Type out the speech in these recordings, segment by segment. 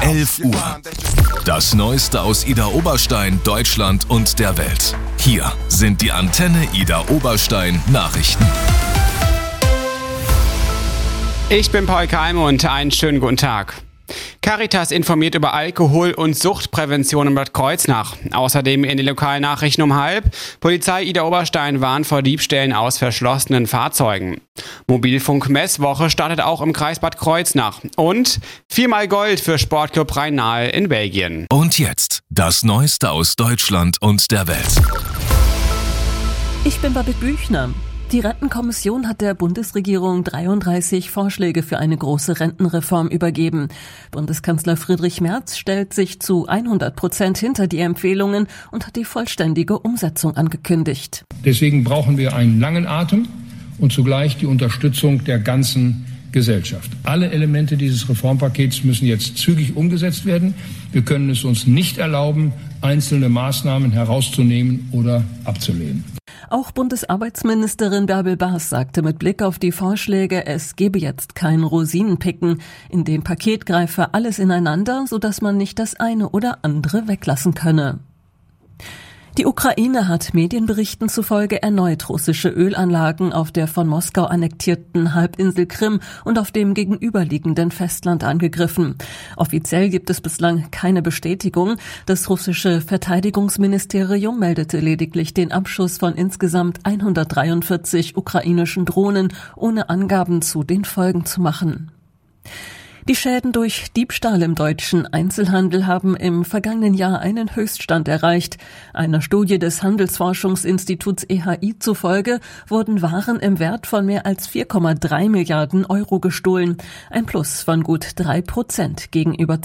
11 Uhr. Das Neueste aus Ida Oberstein, Deutschland und der Welt. Hier sind die Antenne Ida Oberstein Nachrichten. Ich bin Paul Keime und einen schönen guten Tag. Caritas informiert über Alkohol- und Suchtprävention in Bad Kreuznach. Außerdem in den lokalen Nachrichten um 12:30. Polizei Ida Oberstein warnt vor Diebstählen aus verschlossenen Fahrzeugen. Mobilfunk-Messwoche startet auch im Kreis Bad Kreuznach. Und 4-mal Gold für Sportclub Rhein-Nahe in Belgien. Und jetzt das Neueste aus Deutschland und der Welt. Ich bin Babette Büchner. Die Rentenkommission hat der Bundesregierung 33 Vorschläge für eine große Rentenreform übergeben. Bundeskanzler Friedrich Merz stellt sich zu 100% hinter die Empfehlungen und hat die vollständige Umsetzung angekündigt. Deswegen brauchen wir einen langen Atem und zugleich die Unterstützung der ganzen Gesellschaft. Alle Elemente dieses Reformpakets müssen jetzt zügig umgesetzt werden. Wir können es uns nicht erlauben, einzelne Maßnahmen herauszunehmen oder abzulehnen. Auch Bundesarbeitsministerin Bärbel Baas sagte mit Blick auf die Vorschläge, es gebe jetzt kein Rosinenpicken. In dem Paket greife alles ineinander, sodass man nicht das eine oder andere weglassen könne. Die Ukraine hat Medienberichten zufolge erneut russische Ölanlagen auf der von Moskau annektierten Halbinsel Krim und auf dem gegenüberliegenden Festland angegriffen. Offiziell gibt es bislang keine Bestätigung. Das russische Verteidigungsministerium meldete lediglich den Abschuss von insgesamt 143 ukrainischen Drohnen, ohne Angaben zu den Folgen zu machen. Die Schäden durch Diebstahl im deutschen Einzelhandel haben im vergangenen Jahr einen Höchststand erreicht. Einer Studie des Handelsforschungsinstituts EHI zufolge wurden Waren im Wert von mehr als 4,3 Milliarden Euro gestohlen. Ein Plus von gut 3% gegenüber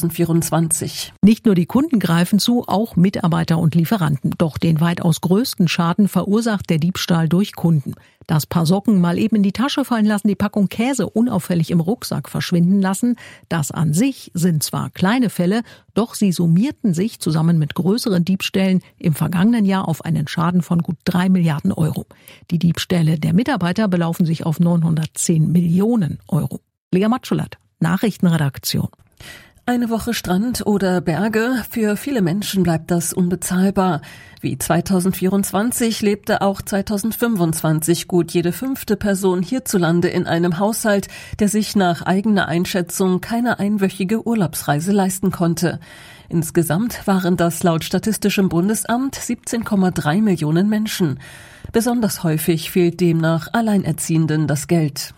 2024. Nicht nur die Kunden greifen zu, auch Mitarbeiter und Lieferanten. Doch den weitaus größten Schaden verursacht der Diebstahl durch Kunden. Das Paar Socken mal eben in die Tasche fallen lassen, die Packung Käse unauffällig im Rucksack verschwinden lassen, das an sich sind zwar kleine Fälle, doch sie summierten sich zusammen mit größeren Diebstählen im vergangenen Jahr auf einen Schaden von gut 3 Milliarden Euro. Die Diebstähle der Mitarbeiter belaufen sich auf 910 Millionen Euro. Lea Matschulat, Nachrichtenredaktion. Eine Woche Strand oder Berge, für viele Menschen bleibt das unbezahlbar. Wie 2024 lebte auch 2025 gut jede 5. Person hierzulande in einem Haushalt, der sich nach eigener Einschätzung keine einwöchige Urlaubsreise leisten konnte. Insgesamt waren das laut Statistischem Bundesamt 17,3 Millionen Menschen. Besonders häufig fehlt demnach Alleinerziehenden das Geld.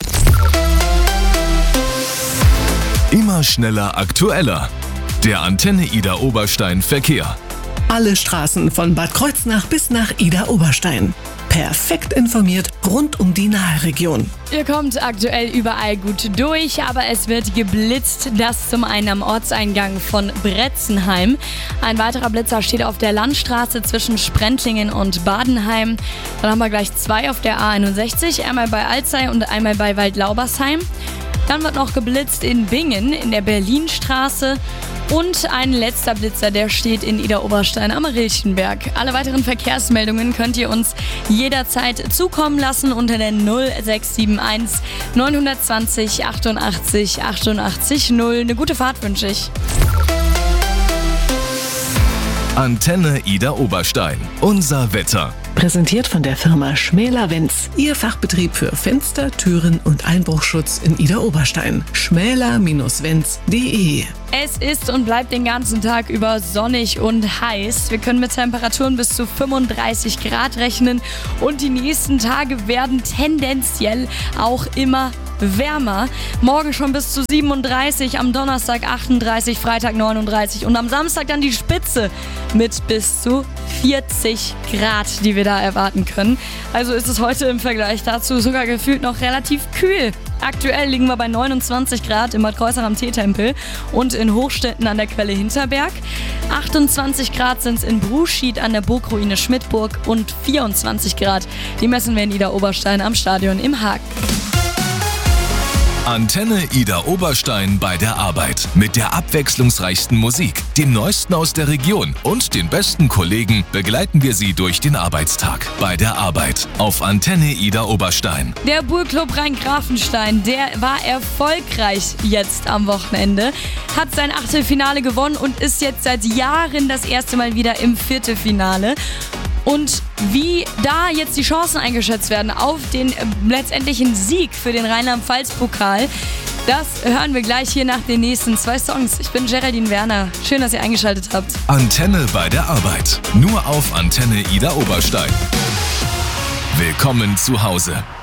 Immer schneller, aktueller. Der Antenne Ida Oberstein Verkehr. Alle Straßen von Bad Kreuznach bis nach Ida Oberstein. Perfekt informiert rund um die Naheregion. Ihr kommt aktuell überall gut durch, aber es wird geblitzt. Das zum einen am Ortseingang von Bretzenheim. Ein weiterer Blitzer steht auf der Landstraße zwischen Sprentlingen und Badenheim. Dann haben wir gleich 2 auf der A61, einmal bei Alzey und einmal bei Waldlaubersheim. Dann wird noch geblitzt in Bingen in der Berlinstraße. Und ein letzter Blitzer, der steht in Ida Oberstein am Rilchenberg. Alle weiteren Verkehrsmeldungen könnt ihr uns jederzeit zukommen lassen unter der 0671 920 88 88 0. Eine gute Fahrt wünsche ich. Antenne Ida Oberstein. Unser Wetter. Präsentiert von der Firma Schmäler-Wenz. Ihr Fachbetrieb für Fenster, Türen und Einbruchschutz in Ida Oberstein. schmäler-wenz.de. Es ist und bleibt den ganzen Tag über sonnig und heiß. Wir können mit Temperaturen bis zu 35 Grad rechnen und die nächsten Tage werden tendenziell auch immer wärmer. Morgen schon bis zu 37, am Donnerstag 38, Freitag 39 und am Samstag dann die Spitze mit bis zu 40 Grad, die wir da erwarten können. Also ist es heute im Vergleich dazu sogar gefühlt noch relativ kühl. Aktuell liegen wir bei 29 Grad in Bad Kreuznach am Teetempel und in Hochstetten an der Quelle Hinterberg. 28 Grad sind es in Bruschied an der Burgruine Schmidtburg und 24 Grad, die messen wir in Ida Oberstein am Stadion im Haag. Antenne Ida Oberstein bei der Arbeit. Mit der abwechslungsreichsten Musik, dem Neuesten aus der Region und den besten Kollegen begleiten wir Sie durch den Arbeitstag. Bei der Arbeit auf Antenne Ida Oberstein. Der Burgclub Rhein-Grafenstein, der war erfolgreich jetzt am Wochenende, hat sein Achtelfinale gewonnen und ist jetzt seit Jahren das erste Mal wieder im Viertelfinale. Und wie da jetzt die Chancen eingeschätzt werden auf den letztendlichen Sieg für den Rheinland-Pfalz-Pokal, das hören wir gleich hier nach den nächsten 2 Songs. Ich bin Geraldine Werner. Schön, dass ihr eingeschaltet habt. Antenne bei der Arbeit. Nur auf Antenne Ida Oberstein. Willkommen zu Hause.